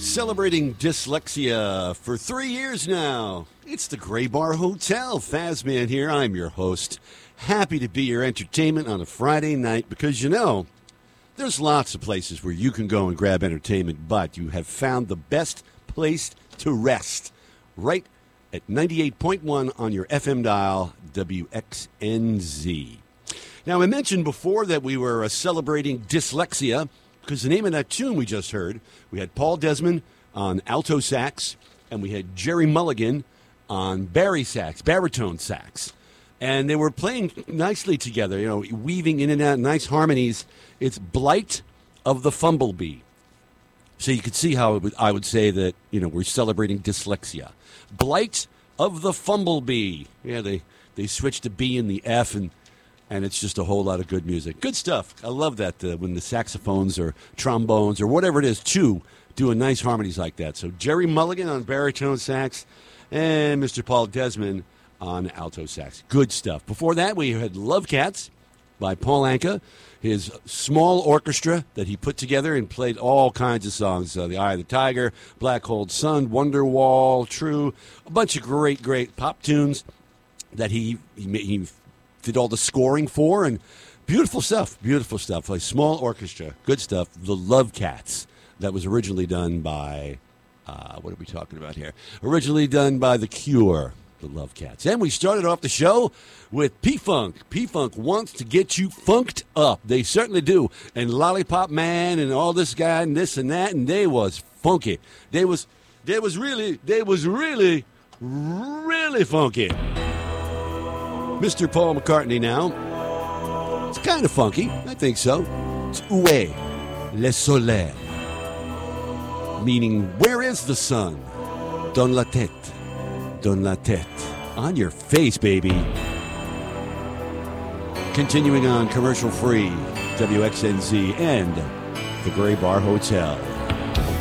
Celebrating dyslexia for 3 years now. It's the Gray Bar Hotel. Fazman here. I'm your host. Happy to be your entertainment on a Friday night because, you know, there's lots of places where you can go and grab entertainment, but you have found the best place to rest right at 98.1 on your FM dial, WXNZ. Now, I mentioned before that we were celebrating dyslexia because the name of that tune we just heard, we had Paul Desmond on alto sax, and we had Jerry Mulligan on baritone sax. And they were playing nicely together, you know, weaving in and out, nice harmonies. It's Blight of the Fumblebee. So you could see how I would say that, you know, we're celebrating dyslexia. Blight of the Fumblebee. Yeah, they switched the B and the F, and it's just a whole lot of good music. Good stuff. I love that when the saxophones or trombones or whatever it is, too, doing nice harmonies like that. So Jerry Mulligan on baritone sax and Mr. Paul Desmond on alto sax. Good stuff. Before that, we had Love Cats by Paul Anka, his small orchestra that he put together and played all kinds of songs. The Eye of the Tiger, Black Hole Sun, Wonderwall, True, a bunch of great, great pop tunes that he did all the scoring for, and beautiful stuff, a small orchestra, good stuff. The Love Cats, that was originally done by, what are we talking about here? Originally done by The Cure, the Love Cats. And we started off the show with P-Funk. P-Funk wants to get you funked up. They certainly do. And Lollipop Man and all this guy and this and that, and they was funky. They was really funky. Mr. Paul McCartney now. It's kind of funky. I think so. It's Où est le soleil? Meaning, where is the sun? Dans la tête. Dans la tête. On your face, baby. Continuing on commercial-free, WXNZ and the Gray Bar Hotel.